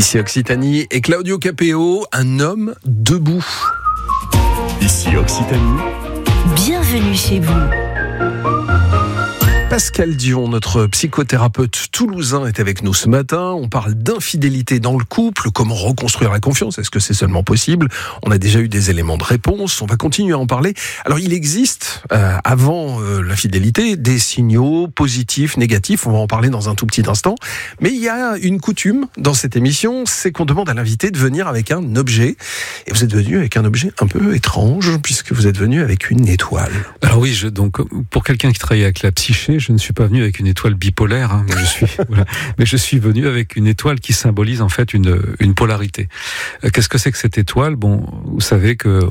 Ici Occitanie et Claudio Capéo, un homme debout. Ici Occitanie. Bienvenue chez vous. Pascal Dion, notre psychothérapeute toulousain, est avec nous ce matin. On parle d'infidélité dans le couple, comment reconstruire la confiance, est-ce que c'est seulement possible ? On a déjà eu des éléments de réponse, on va continuer à en parler. Alors il existe, avant l'infidélité, des signaux positifs, négatifs, on va en parler dans un tout petit instant. Mais il y a une coutume dans cette émission, c'est qu'on demande à l'invité de venir avec un objet. Et vous êtes venu avec un objet un peu étrange, puisque vous êtes venu avec une étoile. Alors oui, donc pour quelqu'un qui travaille avec la psyché, je ne suis pas venu avec une étoile bipolaire, mais je suis venu avec une étoile qui symbolise en fait une polarité. Qu'est-ce que c'est que cette étoile ? Bon, vous savez que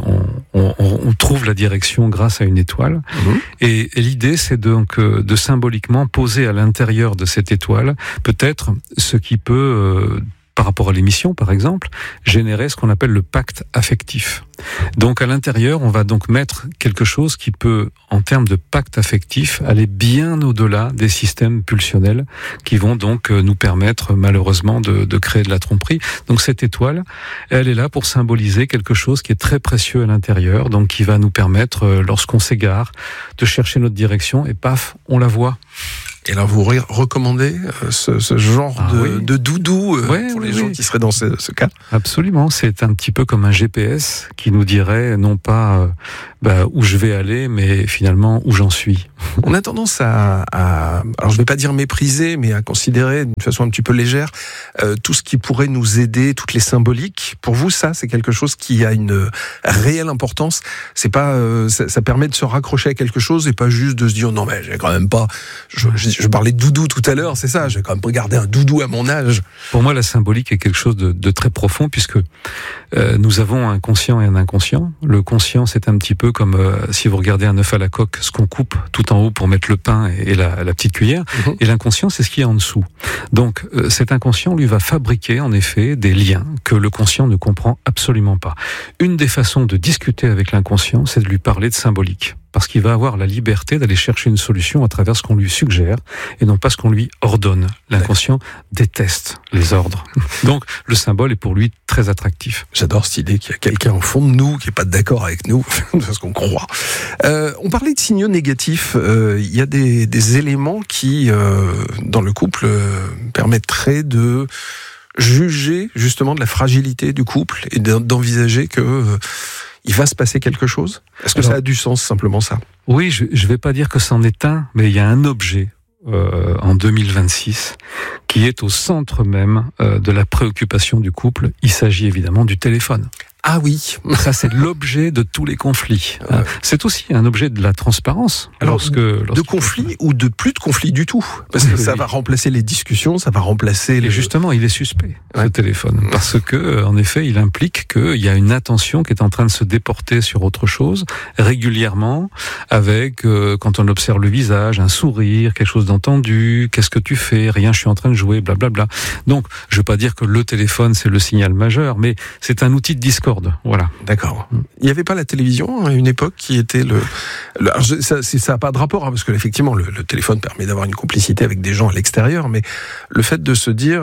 on trouve la direction grâce à une étoile, et l'idée c'est donc de symboliquement poser à l'intérieur de cette étoile peut-être ce qui peut par rapport à l'émission, par exemple, générer ce qu'on appelle le pacte affectif. Donc, à l'intérieur, on va donc mettre quelque chose qui peut, en termes de pacte affectif, aller bien au-delà des systèmes pulsionnels qui vont donc nous permettre, malheureusement, de créer de la tromperie. Donc, cette étoile, elle est là pour symboliser quelque chose qui est très précieux à l'intérieur, donc qui va nous permettre, lorsqu'on s'égare, de chercher notre direction et paf, on la voit. Et alors vous recommandez ce genre de doudou pour les gens qui seraient dans ce cas ? Absolument, c'est un petit peu comme un GPS qui nous dirait non pas où je vais aller, mais finalement où j'en suis. On a tendance alors je ne vais pas dire mépriser, mais à considérer d'une façon un petit peu légère tout ce qui pourrait nous aider, toutes les symboliques. Pour vous, ça, c'est quelque chose qui a une réelle importance. C'est pas, ça permet de se raccrocher à quelque chose et pas juste de se dire non mais j'ai quand même pas. Je parlais de doudou tout à l'heure, c'est ça. J'ai quand même pas gardé un doudou à mon âge. Pour moi, la symbolique est quelque chose de très profond puisque nous avons un conscient et un inconscient. Le conscient, c'est un petit peu comme si vous regardez un œuf à la coque, ce qu'on coupe tout en haut pour mettre le pain et la petite cuillère. Et l'inconscient, c'est ce qui est en dessous. Donc, cet inconscient, lui, va fabriquer en effet des liens que le conscient ne comprend absolument pas. Une des façons de discuter avec l'inconscient, c'est de lui parler de symbolique. Parce qu'il va avoir la liberté d'aller chercher une solution à travers ce qu'on lui suggère et non pas ce qu'on lui ordonne. L'inconscient déteste les ordres. Donc, le symbole est pour lui très attractif. J'adore cette idée qu'il y a quelqu'un au fond de nous qui n'est pas d'accord avec nous, c'est ce qu'on croit. On parlait de signaux négatifs. Il y a des éléments qui, dans le couple, permettraient de juger justement de la fragilité du couple et d'envisager que il va se passer quelque chose ? Est-ce que ça a du sens, simplement ça ? Oui, je vais pas dire que c'en est un, mais il y a un objet en 2026 qui est au centre même de la préoccupation du couple. Il s'agit évidemment du téléphone. Ah oui, ça c'est l'objet de tous les conflits. C'est aussi un objet de la transparence. Alors, de conflits ou de plus de conflits du tout, parce que ça va remplacer les discussions, ça va remplacer. Et justement, il est suspect ce téléphone, parce que en effet, il implique qu'il y a une attention qui est en train de se déporter sur autre chose régulièrement, avec quand on observe le visage, un sourire, quelque chose d'entendu. Qu'est-ce que tu fais ? Rien, je suis en train de jouer, blablabla. Donc, je veux pas dire que le téléphone c'est le signal majeur, mais c'est un outil de discorde. Voilà. D'accord. Il n'y avait pas la télévision à une époque qui était ça n'a pas de rapport, parce que effectivement le téléphone permet d'avoir une complicité avec des gens à l'extérieur, mais le fait de se dire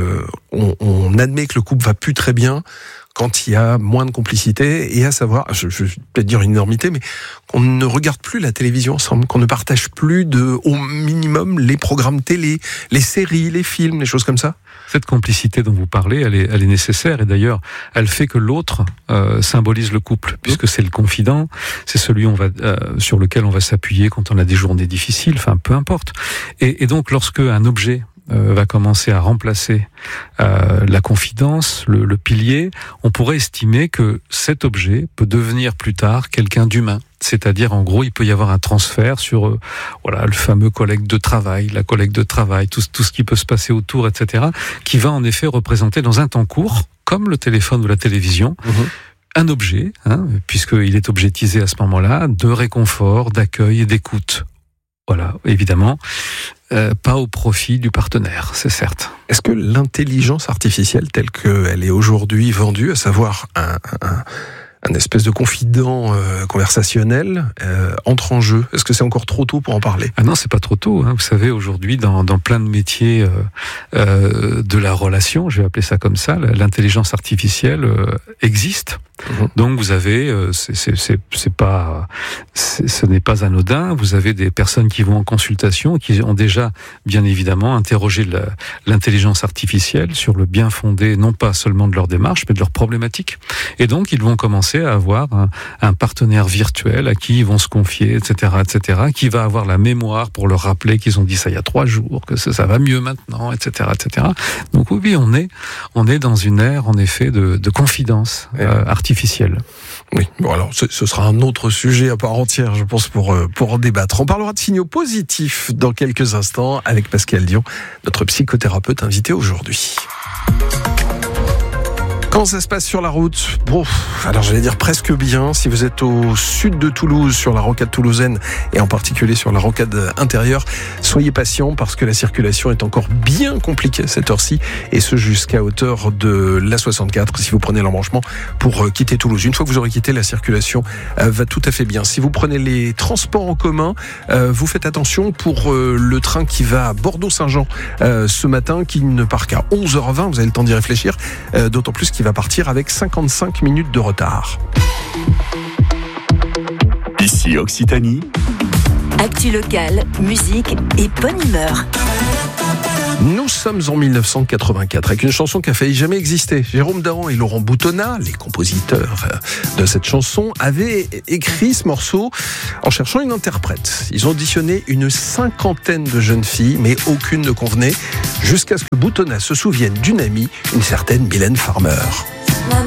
on admet que le couple va plus très bien quand il y a moins de complicité, et à savoir, je vais peut-être dire une énormité, mais qu'on ne regarde plus la télévision ensemble, qu'on ne partage plus au minimum les programmes télé, les séries, les films, les choses comme ça. Cette complicité dont vous parlez, elle est nécessaire, et d'ailleurs, elle fait que l'autre symbolise le couple, puisque c'est le confident, c'est celui sur lequel on va s'appuyer quand on a des journées difficiles, enfin peu importe. Et donc, lorsque un objet va commencer à remplacer la confidence, le pilier, on pourrait estimer que cet objet peut devenir plus tard quelqu'un d'humain. C'est-à-dire, en gros, il peut y avoir un transfert sur le fameux collègue de travail, la collègue de travail, tout ce qui peut se passer autour, etc., qui va en effet représenter dans un temps court, comme le téléphone ou la télévision, un objet, puisqu'il est objetisé à ce moment-là, de réconfort, d'accueil et d'écoute. Voilà, évidemment, pas au profit du partenaire, c'est certes. Est-ce que l'intelligence artificielle telle qu'elle est aujourd'hui vendue, à savoir un espèce de confident conversationnel entre en jeu. Est-ce que c'est encore trop tôt pour en parler ? Ah non, c'est pas trop tôt. Vous savez, aujourd'hui, dans plein de métiers de la relation, je vais appeler ça comme ça, l'intelligence artificielle existe. Donc vous avez, ce n'est pas anodin. Vous avez des personnes qui vont en consultation, qui ont déjà, bien évidemment, interrogé l'intelligence artificielle sur le bien fondé, non pas seulement de leur démarche, mais de leurs problématiques. Et donc ils vont commencer à avoir un partenaire virtuel à qui ils vont se confier, etc., qui va avoir la mémoire pour leur rappeler qu'ils ont dit ça il y a 3 jours, que ça va mieux maintenant, etc., etc. Donc oui, on est dans une ère, en effet, de confidence artificielle. Oui, bon alors ce sera un autre sujet à part entière, je pense, pour en débattre. On parlera de signaux positifs dans quelques instants avec Pascal Dion, notre psychothérapeute invité aujourd'hui. Quand ça se passe sur la route, alors j'allais dire presque bien. Si vous êtes au sud de Toulouse, sur la rocade toulousaine, et en particulier sur la rocade intérieure, soyez patients parce que la circulation est encore bien compliquée à cette heure-ci, et ce jusqu'à hauteur de l'A64, si vous prenez l'embranchement pour quitter Toulouse. Une fois que vous aurez quitté, la circulation va tout à fait bien. Si vous prenez les transports en commun, vous faites attention pour le train qui va à Bordeaux-Saint-Jean ce matin, qui ne part qu'à 11h20, vous avez le temps d'y réfléchir, d'autant plus qu'il va partir avec 55 minutes de retard. Ici Occitanie. Actu locale, musique et bonne humeur. Nous sommes en 1984 avec une chanson qui a failli jamais exister. Jérôme Dahan et Laurent Boutonnat, les compositeurs de cette chanson, avaient écrit ce morceau en cherchant une interprète. Ils ont auditionné une 50aine de jeunes filles, mais aucune ne convenait, jusqu'à ce que Boutonnat se souvienne d'une amie, une certaine Mylène Farmer.